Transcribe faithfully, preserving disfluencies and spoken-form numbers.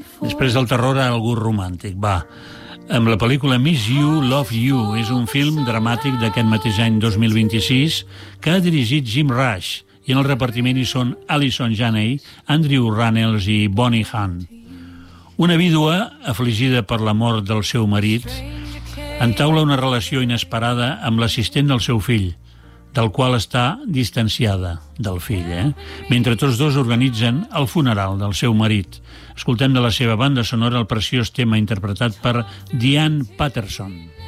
Després del terror, algú romàntic, va. Amb la pel·lícula Miss You, Love You, és un film dramàtic d'aquest mateix any dos mil vint-i-sis que ha dirigit Jim Rush, i en el repartiment hi són Allison Janney, Andrew Rannells i Bonnie Hunt. Una vídua, afligida per la mort del seu marit, entaula una relació inesperada amb l'assistent del seu fill, del qual està distanciada del fill, eh? mentre tots dos organitzen el funeral del seu marit. Escoltem de la seva banda sonora el preciós tema interpretat per Diane Patterson.